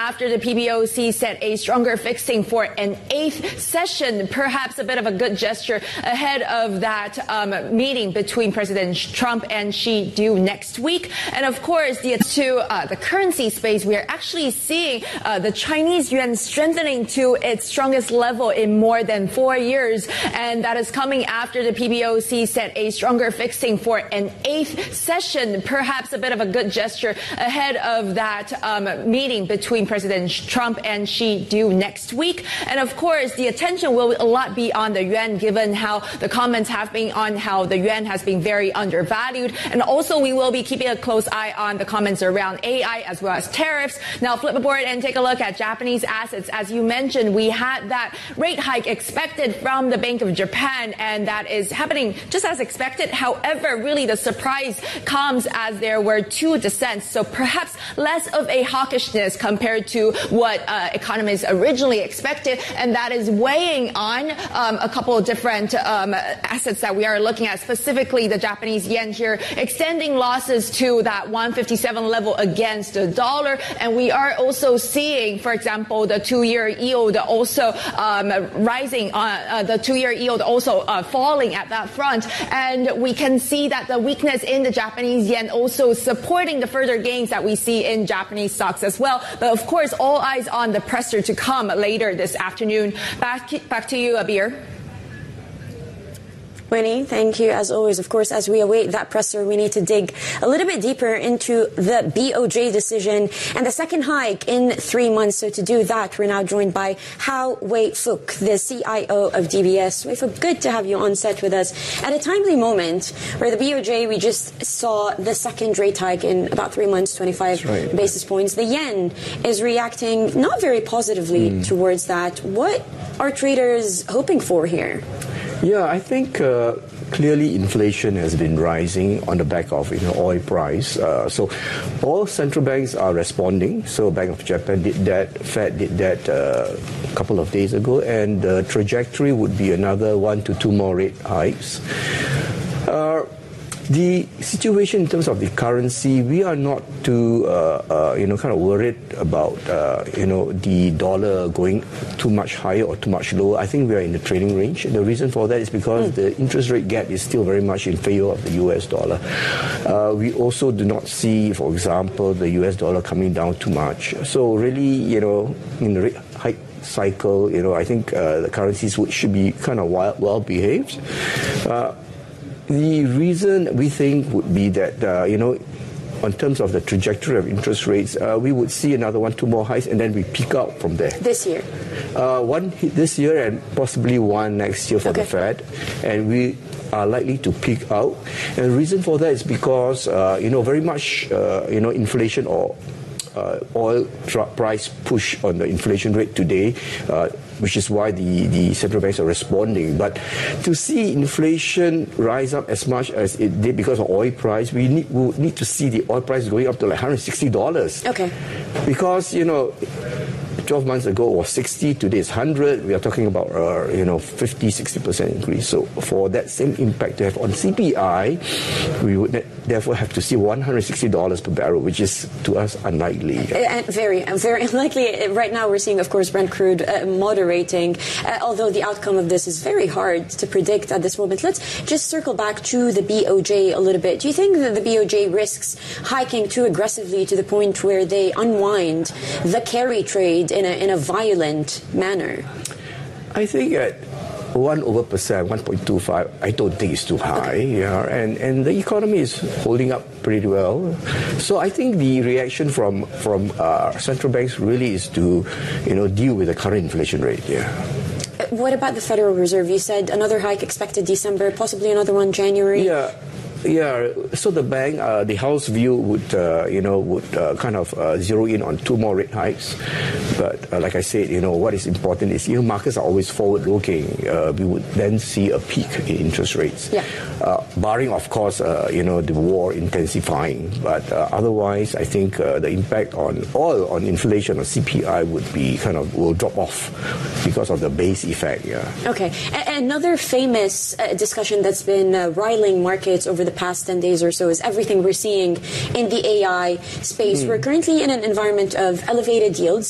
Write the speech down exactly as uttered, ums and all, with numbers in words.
after the P B O C set a stronger fixing for an eighth session, perhaps a bit of a good gesture ahead of that um, meeting between President Trump and Xi due next week. And of course, the, to uh, the currency space, we are actually seeing uh, the Chinese yuan strengthening to its strongest level in more than four years. And that is coming after the P B O C set a stronger fixing for an eighth session, perhaps a bit of a good gesture ahead of that um, meeting between President Trump and Xi due next week. And of course, the attention will a lot be on the yuan, given how the comments have been on how the yuan has been very undervalued. And also, we will be keeping a close eye on the comments around A I as well as tariffs. Now, flip aboard and take a look at Japanese assets. As you mentioned, we had that rate hike expected from the Bank of Japan, and that is happening just as expected. However, really the surprise comes as there were two dissents, so perhaps less of a hawkishness compared to what uh, economists originally expected, and that is weighing on um, a couple of different um, assets that we are looking at, specifically the Japanese yen here, extending losses to that one fifty-seven level against the dollar. And we are also seeing, for example, the two-year yield also um, rising, uh, uh, the two-year yield also uh, falling at that front. And we can see that the weakness in the Japanese yen also supporting the further gains that we see in Japanese stocks as well. But of course, all eyes on the presser to come later this afternoon. Back, back to you, Abir. Winnie, thank you as always. Of course, as we await that presser, we need to dig a little bit deeper into the B O J decision and the second hike in three months. So to do that, we're now joined by Hao Wei-Fuk, the C I O of D B S. Wei-Fuk, good to have you on set with us at a timely moment where the B O J, we just saw the second rate hike in about three months, twenty-five right. basis points. The yen is reacting not very positively mm. towards that. What are traders hoping for here? Yeah, I think uh, clearly inflation has been rising on the back of you know oil price. Uh, so all central banks are responding. So Bank of Japan did that, Fed did that uh, a couple of days ago, and the trajectory would be another one to two more rate hikes. Uh, The situation in terms of the currency, we are not too, uh, uh, you know, kind of worried about, uh, you know, the dollar going too much higher or too much lower. I think we are in the trading range. The reason for that is because mm. the interest rate gap is still very much in favor of the U S dollar. Uh, we also do not see, for example, the U S dollar coming down too much. So really, you know, in the rate hike cycle, you know, I think uh, the currencies would, should be kind of well, well behaved. Uh, The reason we think would be that, uh, you know, in terms of the trajectory of interest rates, uh, we would see another one, two more highs, and then we peak out from there. This year? Uh, one this year and possibly one next year for okay. the Fed. And we are likely to peak out. And the reason for that is because, uh, you know, very much, uh, you know, inflation or uh, oil price push on the inflation rate today, uh, which is why the, the central banks are responding. But to see inflation rise up as much as it did because of oil price, we need, we need to see the oil price going up to like one hundred sixty dollars. Okay. Because, you know, twelve months ago it was sixty, today it's one hundred. We are talking about, uh, you know, fifty, sixty percent increase. So for that same impact to have on C P I, we would therefore have to see one hundred sixty dollars per barrel, which is to us unlikely. And very, very unlikely. Right now we're seeing, of course, Brent crude uh, moderating, uh, although the outcome of this is very hard to predict at this moment. Let's just circle back to the B O J a little bit. Do you think that the B O J risks hiking too aggressively to the point where they unwind the carry trade in a, in a violent manner? I think at one over percent, one point two five, I don't think it's too high. Okay. Yeah, and and the economy is holding up pretty well. So I think the reaction from from uh, central banks really is to, you know, deal with the current inflation rate. Yeah. What about the Federal Reserve? You said another hike expected December, possibly another one January. Yeah. Yeah, so the bank, uh, the House view would, uh, you know, would uh, kind of uh, zero in on two more rate hikes. But uh, like I said, you know, what is important is, you know, markets are always forward-looking. Uh, we would then see a peak in interest rates, yeah. uh, barring, of course, uh, you know, the war intensifying. But uh, otherwise, I think uh, the impact on oil, on inflation, or C P I would be kind of will drop off because of the base effect. Yeah. Okay. A- another famous uh, discussion that's been uh, riling markets over the past ten days or so is everything we're seeing in the A I space. Mm. We're currently in an environment of elevated yields.